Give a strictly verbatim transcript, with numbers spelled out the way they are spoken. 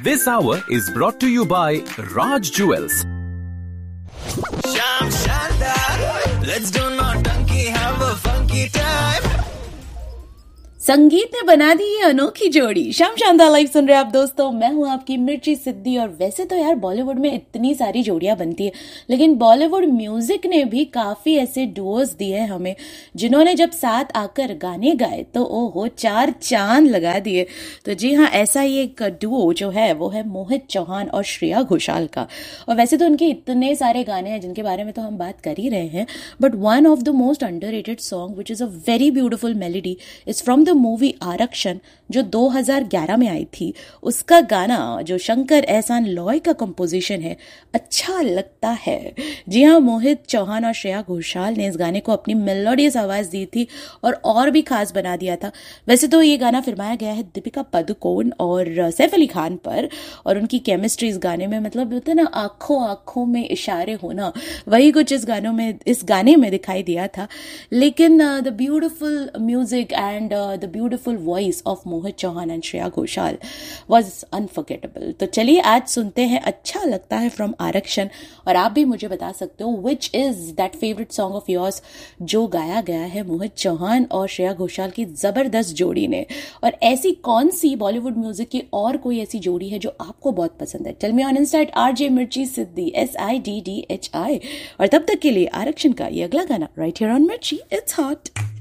This hour is brought to you by Raj Jewels. Sham Shandar, let's do naughty, have a funky time. संगीत ने बना दी ये अनोखी जोड़ी। शाम शानदार लाइव सुन रहे आप दोस्तों, मैं हूं आपकी मिर्ची सिद्धि। और वैसे तो यार बॉलीवुड में इतनी सारी जोड़ियां बनती है, लेकिन बॉलीवुड म्यूजिक ने भी काफी ऐसे डुओज दिए हमें जिन्होंने जब साथ आकर गाने गाए तो ओहो चार चांद लगा दिए। तो जी हाँ, ऐसा ही एक डुओ जो है वो है मोहित चौहान और श्रेया घोषाल का। और वैसे तो उनके इतने सारे गाने हैं जिनके बारे में तो हम बात कर ही रहे हैं, but one of the most underrated song which is a very beautiful melody is from the movie आरक्षण जो दो हज़ार ग्यारह में आई थी। उसका गाना जो शंकर एहसान लॉय का कंपोजिशन है, अच्छा लगता है। जी हाँ, मोहित चौहान और श्रेया घोषाल ने इस गाने को अपनी मेलोडियस आवाज दी थी और और भी खास बना दिया था। वैसे तो ये गाना फिल्माया गया है दीपिका पादुकोण और सैफ अली खान पर, और उनकी केमिस्ट्री इस गाने में मतलब होता है ना, आंखों आंखों में इशारे होना, वही कुछ इस गानों में इस गाने में दिखाई दिया था। लेकिन the beautiful music and the beautiful voice of Mohit Chauhan and Shreya Ghoshal was unforgettable. तो चलिए आज सुनते हैं अच्छा लगता है फ्रॉम आरक्षण। और आप भी मुझे बता सकते हो which is that favourite song of yours जो गाया गया है मोहित चौहान और श्रेया घोषाल की जबरदस्त जोड़ी ने। और ऐसी कौन सी बॉलीवुड म्यूजिक की और कोई ऐसी जोड़ी है जो आपको बहुत पसंद है? Tell me on Insta eight RJ मिर्ची सिद्धि, S I D D H I. और तब तक के लिए आरक्षण का ये अगला गाना राइट हियर ऑन मिर्ची, इट्स हॉट।